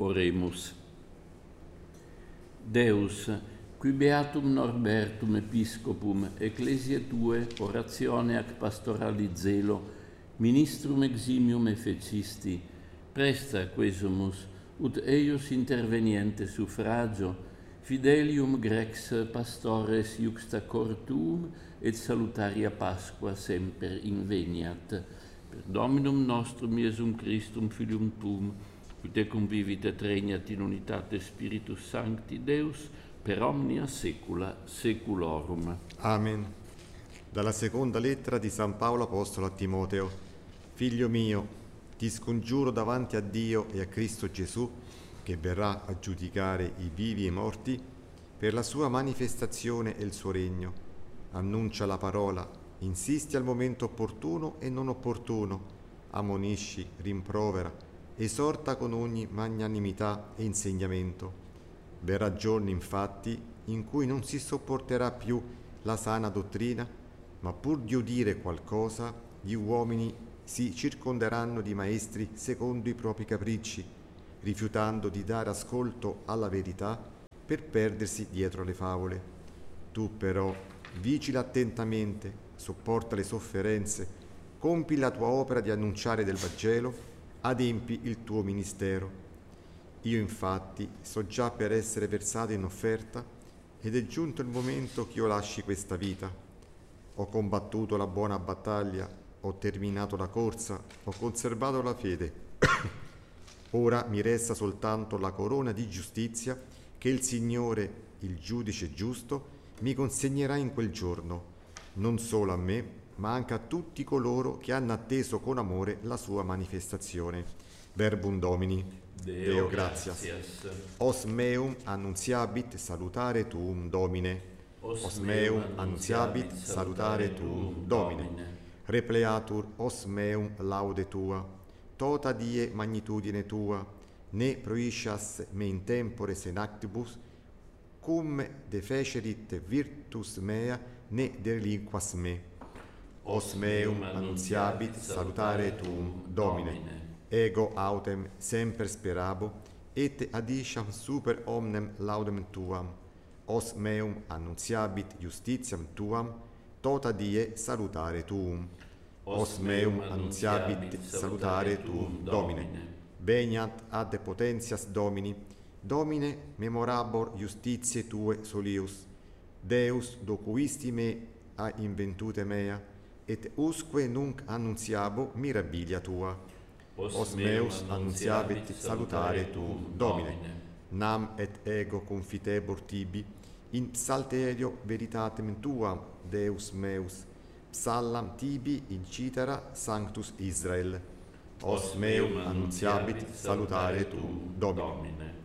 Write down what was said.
Oremus. Deus, qui beatum Norbertum episcopum, ecclesiae tue, oratione ac pastorali zelo, ministrum eximium effecisti, presta quesumus, ut eius interveniente suffragio, fidelium grex pastores iuxta cor tuum, et salutaria Pasqua semper inveniat. Per Dominum nostrum Iesum Christum, Filium tuum, qui te convivit et regnat in unitate Spiritus Sancti Deus, per omnia saecula saeculorum. Amen. Dalla seconda lettera di San Paolo Apostolo a Timoteo. Figlio mio, ti scongiuro davanti a Dio e a Cristo Gesù, che verrà a giudicare i vivi e i morti, per la sua manifestazione e il suo regno. Annuncia la parola, insisti al momento opportuno e non opportuno, ammonisci, rimprovera, esorta con ogni magnanimità e insegnamento. Verrà giorno, infatti, in cui non si sopporterà più la sana dottrina, ma pur di udire qualcosa, gli uomini si circonderanno di maestri secondo i propri capricci, rifiutando di dare ascolto alla verità per perdersi dietro le favole. Tu però vigila attentamente, sopporta le sofferenze, compi la tua opera di annunciare del Vangelo, adempi il tuo ministero. Io infatti so già per essere versato in offerta ed è giunto il momento che io lasci questa vita. Ho combattuto la buona battaglia, ho terminato la corsa, ho conservato la fede. Ora mi resta soltanto la corona di giustizia che il Signore, il giudice giusto, mi consegnerà in quel giorno, non solo a me, ma anche a tutti coloro che hanno atteso con amore la sua manifestazione. Verbum Domini. Deo gratias. Os meum annunziabit salutare tuum, Domine. Os meum annunziabit salutare tuum, Domine. Repleatur os meum laude tua. Tota die magnitudine tua. Ne proiscias me in tempore senactibus, cum defecerit virtus mea, ne delinquas me. Os meum annunziabit salutare tuum, Domine. Ego autem semper sperabo, et adiciam super omnem laudem tuam. Os meum annunziabit justitiam tuam, tota die salutare tuum. Os meum annunziabit salutare tuum, Domine. Veniat ad potentias Domini, Domine memorabor justitiae tue solius. Deus docuisti me a inventute mea, et usque nunc annunziabo mirabilia tua. Os meus annunziabit salutare tuum, Domine. Nam et ego confitebor tibi, in psalterio veritatem tuam, Deus meus, psallam tibi incitera Sanctus Israel. Os meum annunziabit salutare tuum, Domine.